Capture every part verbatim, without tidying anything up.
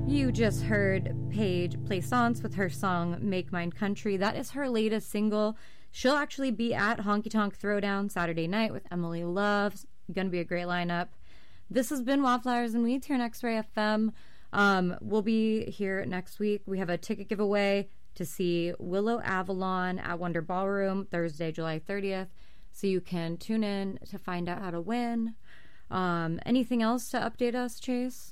You just heard Paige Plaisance with her song Make Mine Country. That is her latest single. She'll actually be at Honky Tonk Throwdown Saturday night with Emily Love. Gonna be a great lineup. This has been Wildflowers and Weeds here on X-Ray F M. Um, we'll be here next week. We have a ticket giveaway to see Willow Avalon at Wonder Ballroom Thursday, July thirtieth. So you can tune in to find out how to win. Um, anything else to update us, Chase?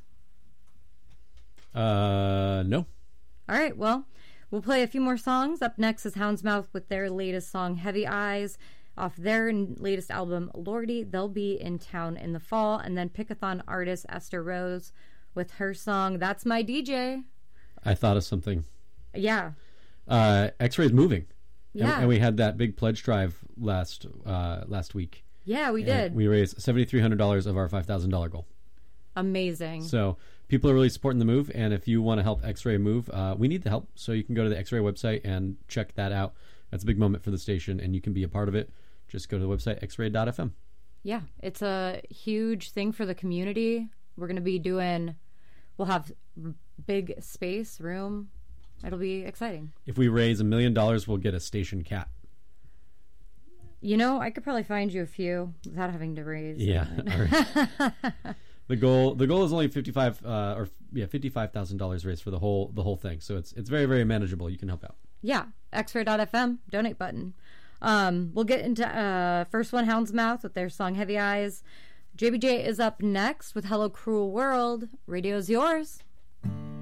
Uh, no. All right, well, we'll play a few more songs. Up next is Houndsmouth with their latest song, Heavy Eyes, off their latest album, Lordy. They'll be in town in the fall. And then Pickathon artist Esther Rose with her song, That's My D J. I thought of something. Yeah. Uh, X-Ray's moving. Yeah. And, and we had that big pledge drive last uh, last week. Yeah, we and did. We raised seven thousand three hundred dollars of our five thousand dollars goal. Amazing. So people are really supporting the move, and if you want to help X-Ray move, uh, we need the help. So you can go to the X-Ray website and check that out. That's a big moment for the station, and you can be a part of it. Just go to the website, x ray dot f m. Yeah, it's a huge thing for the community. We're going to be doing, we'll have big space, room. It'll be exciting. If we raise a million dollars, we'll get a station cat. You know, I could probably find you a few without having to raise. Yeah. The goal, the goal is only fifty-five, uh, or yeah, fifty-five thousand dollars raised for the whole, the whole thing. So it's, it's very, very manageable. You can help out. Yeah, x ray dot f m, donate button. Um, we'll get into uh, first one, Houndsmouth with their song Heavy Eyes. J B J is up next with Hello Cruel World. Radio's yours.